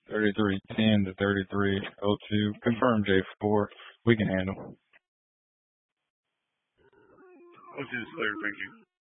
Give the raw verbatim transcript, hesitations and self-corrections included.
thirty-three ten to thirty-three oh two. Confirm J four. We can handle. I'll see you later. Thank you.